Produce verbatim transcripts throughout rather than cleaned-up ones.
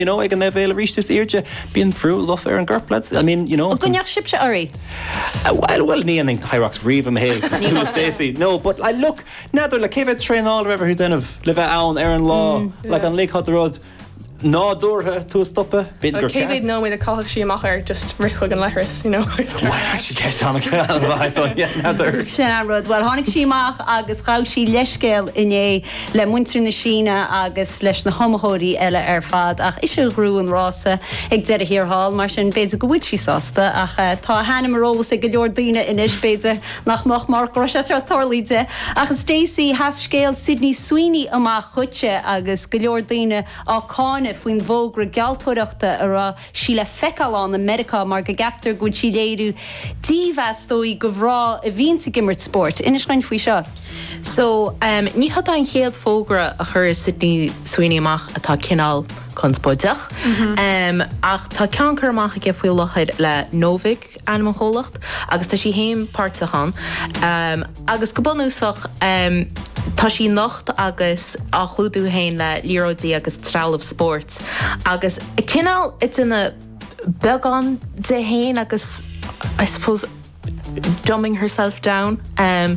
You know, I can never reach this earje being through love and girplets. I mean, you know. Gunyak ship Ari. Well, well, Nian and Hyrox Reeve him hill. No, but I look now they're like Kevin train all ever who then of live out Aaron Law like on Lake Hot the Road. No door to a stopper. Kevin no with a call she macher just Rick and letters, you know. Well, actually catch on a yeah, another. Shanarod. Well, Honig Shimach agus Raushi Leshkel in a Le Muntrin Sheena agus Lesh na Homahori Ella Erfad ach Isha Ruin Rossa ag did here hall Martian Beds Gucci Sosta ach Ta Hannah Marola sig Jordina in Ish Beder nach Mach Mark Roshatra Torlide ach Stacey has scale Sydney Sweeney ama Huche agus Jordina a Khan Fuin Vogra Galtoachta ara Sheila Fecalon America Marga Gapter Gucci Leru Divastoi Gavra a Vinci Gimmert Sport in Ishrain Fwisha. So um ní hat an héad fógra a chur Sydney Sweeney amach atá cinál conspóideach um ach tá cean chur amach ag fuil lochid le Novik animal holacht agus tá si héim partachan um agus go bonúsach um tá si nocht agus a chuúdú héin le lírodí agus Trial of Sports agus cinál it's in a began de héin agus I suppose dumbing herself down um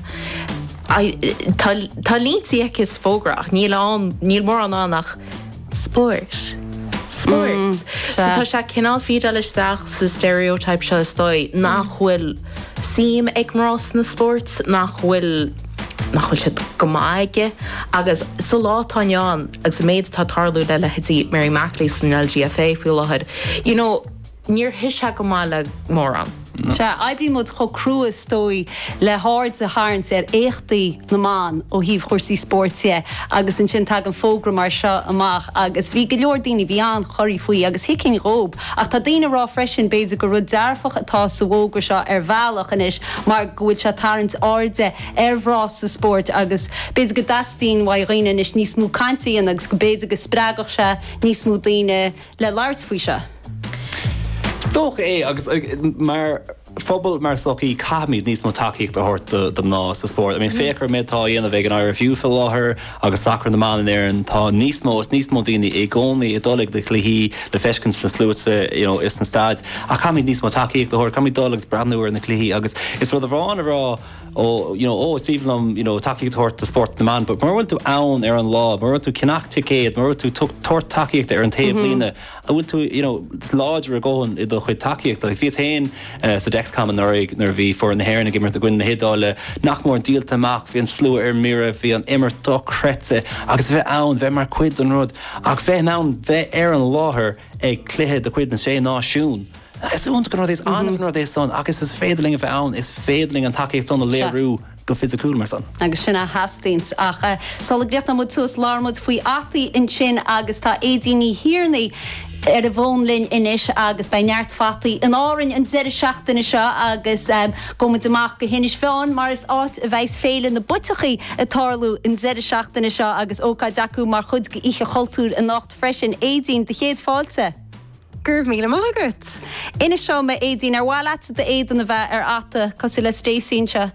I tá línti ag is fógrach níl an níl mór an annach sport sport mm, so tá sé cinál fiad eisteach sa stereotype seo stoi nach bhfuil sim ag mrás na sport nach bhfuil nach bhfuil siad go maige agus sa lá táineán agus méid tá tarlú le le hetí Mary Mackley san L G F A fiú láthad you know níor hisise go má le mór an Se Ibri mod cho crua stoi le hard a harns er échtaí na man ó híh chuirsí sportie agus an sin tag an fógra mar seo amach agus bhí go leor daoine bhí an choirí faoi agus hicinn rób ach tá daoine rá freisin beidir go rud dearfach atá sa bhógra seo ar bhealach inis mar gohfuil se tarrant áde ar bhrá sa sport agus beidir go dastín bhaid riine is níos mú cantaíon agus go beidir go spregach se níos mú daoine le láirt faoi se. Stoch é agus mar phobal mar sochi camid níos mo takeíocht de hort de ná sa sport. I mean fécar mé tá dhéana bheith an air fiú fel láthair agus sacr na man in air an tá níos mó is níos mó daoine i gcónaí i dólaigh de chluhí le feiscin sa slúte you know is an stad a camid níos mo takeíocht de hort camid dólaigh brandúir na chluhí agus is rud a bhrán a rá oh you know oh it's even um you know takeíocht de hort de sport na man but mar bhfuil tú ann ar an lá mar tú cinach ticéad mar tú tuairt takeíocht ar an taobh lína a bhfuil tú you know láidir a ggóin i do chuid takeíocht a bhís hain sa Dexcom Norrig nervví for an hair na gimmer the gwin na hidále nach mór díalta amach hí an slú ar mira hí an immer do cretse agus bheith ann bheith mar cuid an rud ach bheith ann bheith ar an láthair ag cluiche de cuid na sé náisiún. Is únt go is an go is son agus is féidirling a bheith ann is féidirling an takeíocht son na léirú go physical mar son. Agus sinna hastíns ach sola grécht na mútus lármud faoi ataí in sin agus tá édaoine hiarnaí er a bhónlinn inis agus bei neart fataí an árin an deire seachtainna seo agus um, gomid amach go hinis feáin mar is áit a bheits féile na butachaí a tarlú in deire seachtainna seo agus ócá deacu mar chud go ihe choultúr a nacht freisin édaoin de chéad fáilte. Gurb míle mágat. Ina seo me édaoin ar bháil at de éidan a bheith ar ata cosú le Stacey se.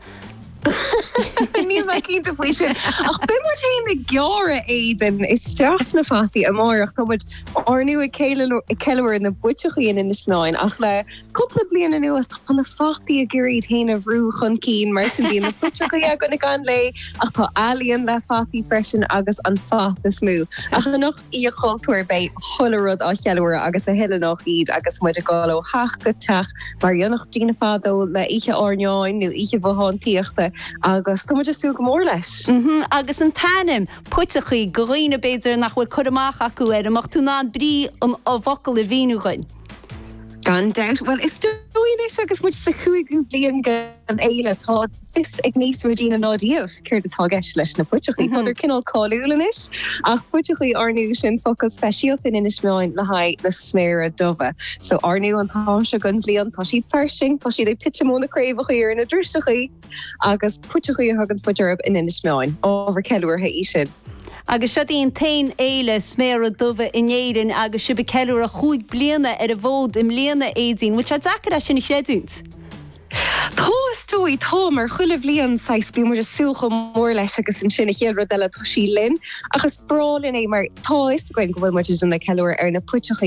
Níl me cínta faoi sin. Ach be mar taon na geara éidan is stras na fataí amach tá muid ornú a ceilúir na butichaíon in na snáin ach le cúpla bliana nuas tá na fataí a gurí taana bhrú chun cín mar sin bhíon na butichaí a gona gan lei ach tá alíonn le fataí freisin agus an fata smú. Ach na nacht í a choultúir bei cholarad á cheilúir agus a heile nach iad agus muid a gáil ó hach go teach mar dionach dína fádó le ihe orneáin nó ihe bhán tíochta agus tá just still go mór leis. Mhm agus an tanim putachaí goghine beidir nach bhfuil chud amach acu ar amach tú ná brí an a bhacail a bhíúgain. Gan doubt. Well, is doing it agus much sa chuigú blian gan éile tá sis ag níos Regina nádíomh céir atá gceis leis na putechaí. Tá idir cinál cáúlanis ach putechaí arnú sin focail speisialta in ismeáin le haid na snéire dubha. So arnú an tá se gan blian tá siad farsing, tá siad ag tiite móna craomhachaí ar na drúistechaí agus putechaí a hagan spuidirb in ismeáin ábhar ceúir ha isiad. Agus se íon tain éile sméar a dubha inéirin agus si be ceúir a chuig bliana ar a bhód im líana éidirn, which a dacar a sinna chéadúnt. Thós dói tá mar chuileh líon sais bí mar a suúcha mór leis agus an sinna chéad rodile tá sí linn agus brálin é mar tá is goin go bhfuil mar duna ceir ar na puteach